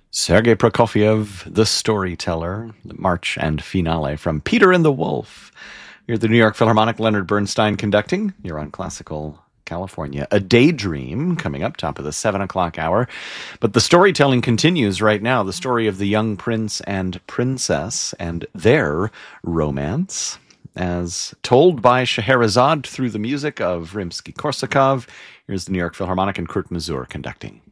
Sergei Prokofiev, The Storyteller, the March and Finale from Peter and the Wolf. You're at the New York Philharmonic, Leonard Bernstein conducting. You're on Classical California. A Daydream coming up, top of the 7 o'clock hour. But the storytelling continues right now. The story of the young prince and princess and their romance, as told by Scheherazade through the music of Rimsky-Korsakov. Here's the New York Philharmonic and Kurt Masur conducting.